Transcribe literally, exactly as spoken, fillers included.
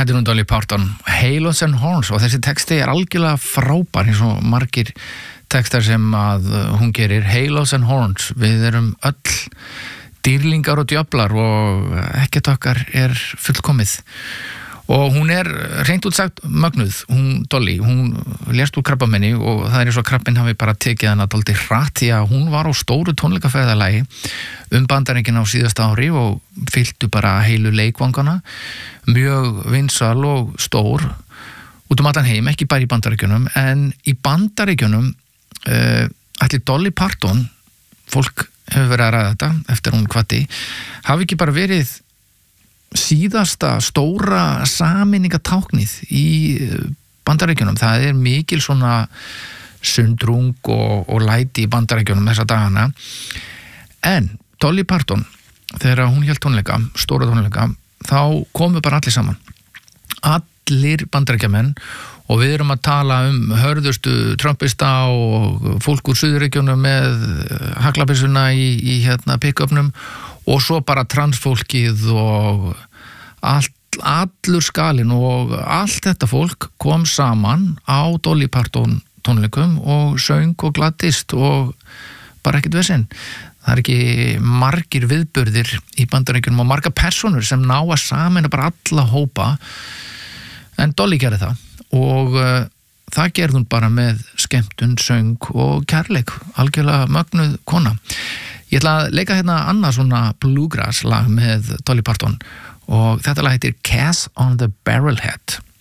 Þetta er nú Dolly Parton, Halos and Horns, og þessi texti er algjörlega frábær eins og margir textar sem að hún gerir. Halos and Horns, við erum öll dýrlingar og djöflar og ekkert okkar er fullkomið. Og hún er hreint út sagt mögnuð, hún Dolly, hún lést úr krabbamenni og það er eins og krabbinn hafi bara tekið hana dálítið hratt því að hún var á stóru tónleikaferðalagi um Bandaríkin á síðasta ári og fylltu bara heilu leikvangana, mjög vinsal og stór út um allan heim, ekki bara í Bandaríkjunum, en í Bandaríkjunum uh, ætli Dolly Parton, fólk hefur verið að ræða þetta eftir hún kvatti, hafi ekki bara verið síðasta stóra sameiningatáknið í Bandaríkjunum. Það er mikil svona sundrung og, og læti í Bandaríkjunum þessa dagana. En Dolly Parton, þegar hún hélt tónleika, stóra tónleika, þá komu bara allir saman. Allir Bandaríkjamenn, og við erum að tala um hörðustu trumpista og fólk úr Suðurríkjunum með haglabissuna í, í hérna pick-upnum og svo bara transfólkið og allt, allur skalinn og allt þetta fólk kom saman á Dolly Parton tónleikum og söng og gladdist og bara ekkert vesinn. Það er ekki margir viðburðir í Bandaríkjunum og marga personur sem ná að sameina bara alla hópa, en Dolly gerði það og uh, það gerði hún bara með skemmtun, söng og kærleik, algjörlega mögnuð kona. Ég ætla að leika hérna annað svona bluegrass lag með Dolly Parton og þetta lag heitir Cass on the Barrelhead.